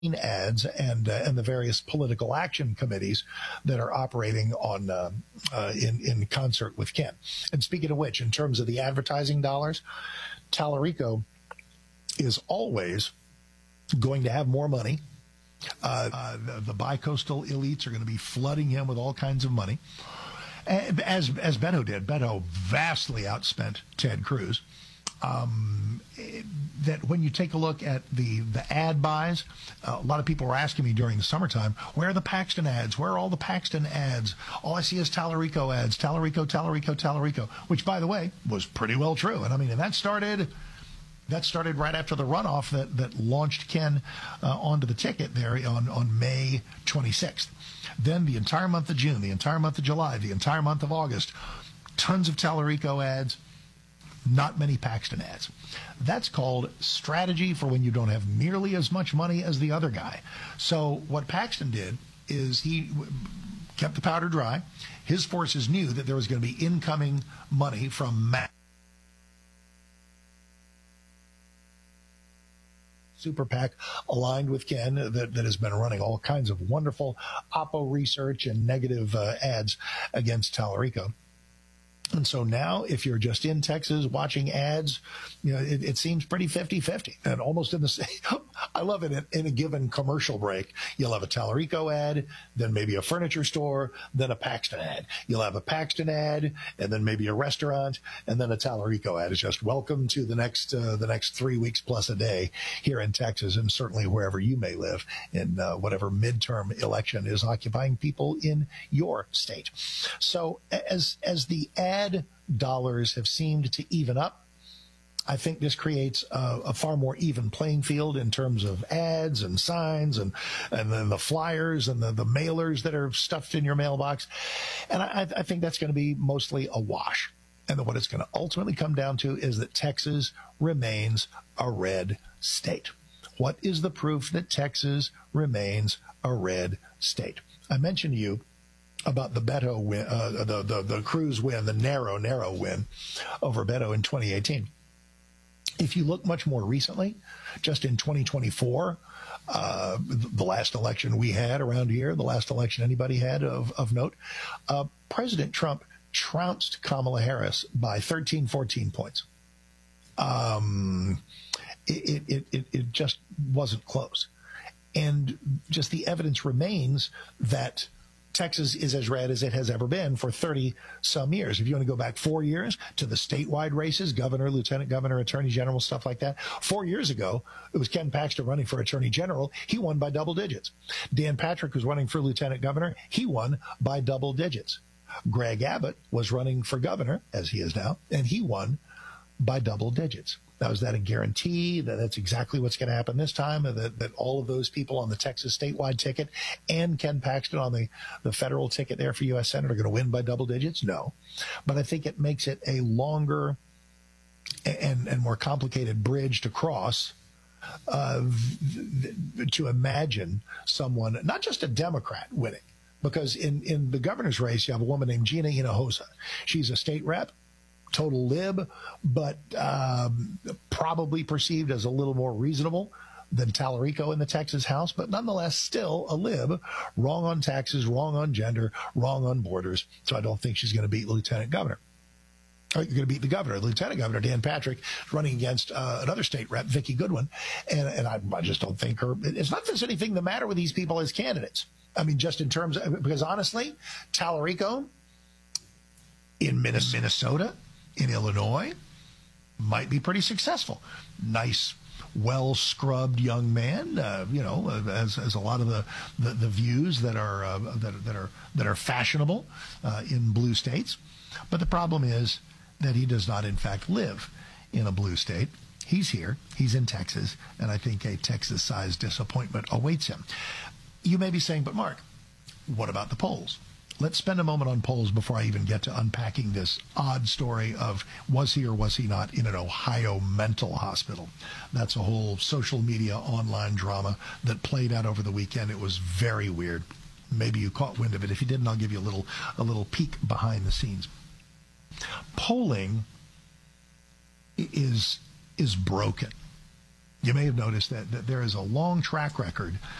ads and the various political action committees that are operating on in concert with Ken. And speaking of which, in terms of the advertising dollars, Tallarico is always going to have more money. The bicoastal elites are going to be flooding him with all kinds of money, as Beto did. Beto vastly outspent Ted Cruz. That when you take a look at the ad buys, a lot of people were asking me during the summertime, where are the Paxton ads? Where are all the Paxton ads? All I see is Tallarico ads. Tallarico, which, by the way, was pretty well true. And I mean, and that started right after the runoff that launched Ken onto the ticket there on May 26th. Then the entire month of June, the entire month of July, the entire month of August, tons of Tallarico ads. Not many Paxton ads. That's called strategy for when you don't have nearly as much money as the other guy. So what Paxton did is he kept the powder dry. His forces knew that there was going to be incoming money from Super PAC aligned with Ken that has been running all kinds of wonderful Oppo research and negative ads against Tallarico. And so now, if you're just in Texas watching ads, you know, it seems pretty 50-50. And almost in the same, I love it, in a given commercial break, you'll have a Tallarico ad, then maybe a furniture store, then a Paxton ad. You'll have a Paxton ad, and then maybe a restaurant, and then a Tallarico ad. It's just welcome to the next 3 weeks plus a day here in Texas, and certainly wherever you may live in whatever midterm election is occupying people in your state. So as the ad dollars have seemed to even up, I think this creates a far more even playing field in terms of ads and signs and then the flyers and the mailers that are stuffed in your mailbox. And I think that's going to be mostly a wash. And what it's going to ultimately come down to is that Texas remains a red state. What is the proof that Texas remains a red state? I mentioned to you about the Beto win, the Cruz win, the narrow win over Beto in 2018. If you look much more recently, just in 2024, the last election we had around here, the last election anybody had of note, President Trump trounced Kamala Harris by 13, 14 points. It just wasn't close. And just the evidence remains that Texas is as red as it has ever been for 30 some years. If you want to go back 4 years to the statewide races, governor, lieutenant governor, attorney general, stuff like that. 4 years ago, it was Ken Paxton running for attorney general. He won by double digits. Dan Patrick was running for lieutenant governor. He won by double digits. Greg Abbott was running for governor, as he is now, and he won by double digits. Now, is that a guarantee that that's exactly what's going to happen this time, that all of those people on the Texas statewide ticket and Ken Paxton on the federal ticket there for U.S. Senate are going to win by double digits? No. But I think it makes it a longer and more complicated bridge to cross to imagine someone, not just a Democrat, winning. Because in the governor's race, you have a woman named Gina Hinojosa. She's a state rep. Total lib, but probably perceived as a little more reasonable than Tallarico in the Texas House, but nonetheless still a lib, wrong on taxes, wrong on gender, wrong on borders. So I don't think she's going to beat lieutenant governor. You're going to beat the governor. Lieutenant Governor Dan Patrick running against another state rep, Vicki Goodwin, and I just don't think her. It's not that there's anything the matter with these people as candidates. I mean, just in terms of, because honestly, Tallarico in Minnesota, in Illinois, might be pretty successful. Nice, well-scrubbed young man, as a lot of the views that are fashionable in blue states. But the problem is that he does not, in fact, live in a blue state. He's here. He's in Texas, and I think a Texas-sized disappointment awaits him. You may be saying, but Mark, what about the polls? Let's spend a moment on polls before I even get to unpacking this odd story of was he or was he not in an Ohio mental hospital. That's a whole social media online drama that played out over the weekend. It was very weird. Maybe you caught wind of it. If you didn't, I'll give you a little peek behind the scenes. Polling is broken. you may have noticed that there is a long track record